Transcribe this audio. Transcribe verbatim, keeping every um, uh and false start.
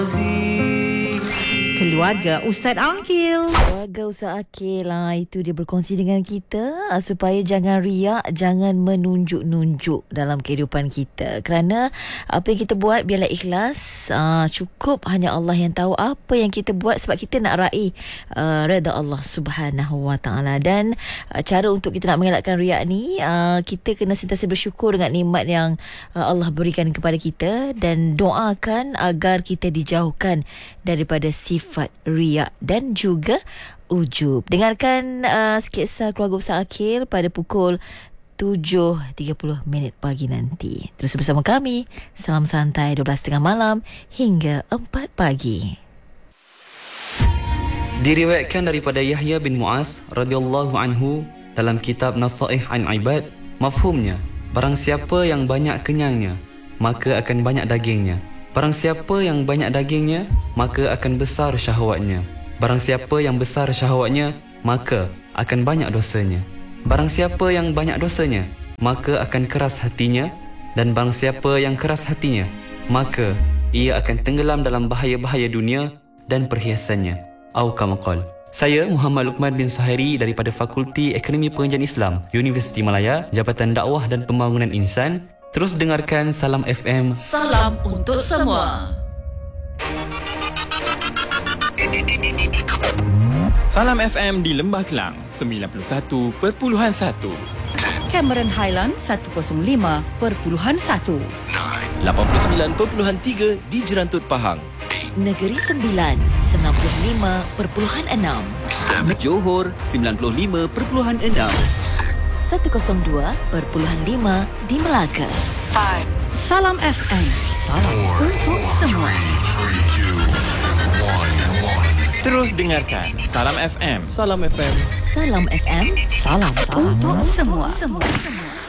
Keluarga Ustaz Akil. Keluarga Ustaz Akil lah, itu dia berkongsi dengan kita uh, supaya jangan riak, jangan menunjuk-nunjuk dalam kehidupan kita. Kerana apa yang kita buat biarlah ikhlas. Uh, cukup hanya Allah yang tahu apa yang kita buat, sebab kita nak raih uh, redha Allah Subhanahu Wa Taala. Dan uh, cara untuk kita nak mengelakkan riak ni, uh, kita kena sentiasa bersyukur dengan nikmat yang uh, Allah berikan kepada kita, dan doakan agar kita dijauhkan daripada sifat riak dan juga ujub. Dengarkan uh, sketsa Keluarga Ustaz Akil pada pukul tujuh tiga puluh minit pagi nanti. Terus bersama kami. Salam santai dua belas tiga puluh malam hingga empat pagi. Diriwayatkan daripada Yahya bin Mu'az radhiyallahu anhu dalam kitab Nasaih an Ibad, mafhumnya, barang siapa yang banyak kenyangnya, maka akan banyak dagingnya. Barang siapa yang banyak dagingnya, maka akan besar syahwatnya. Barang siapa yang besar syahwatnya, maka akan banyak dosanya. Barang siapa yang banyak dosanya, maka akan keras hatinya. Dan barang siapa yang keras hatinya, maka ia akan tenggelam dalam bahaya-bahaya dunia dan perhiasannya. Au kama qala. Saya Muhammad Luqman bin Suhairi daripada Fakulti Akademi Pengajian Islam, Universiti Malaya, Jabatan Dakwah dan Pembangunan Insan. Terus dengarkan Salam F M. Salam untuk semua. Salam F M di Lembah Kelang sembilan puluh satu perpuluhan satu, Cameron Highlands seratus lima perpuluhan satu, lapan puluh sembilan perpuluhan tiga di Jerantut Pahang, Negeri Sembilan sembilan puluh lima perpuluhan enam, Johor sembilan puluh lima perpuluhan enam, seratus dua perpuluhan lima di Melaka. Salam F M. Salam untuk semua. Terus dengarkan Salam F M. Salam F M. Salam F M. Salam untuk semua. semua.